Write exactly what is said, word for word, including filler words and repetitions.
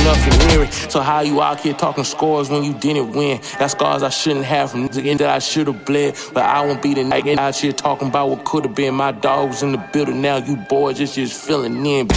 enough and hearing. So how you out here talking scores when you didn't win? Got scars I shouldn't have from the end that I should have bled. But I won't be the night out here talking about what could have been. My dogs in the building now, you boys just just filling in.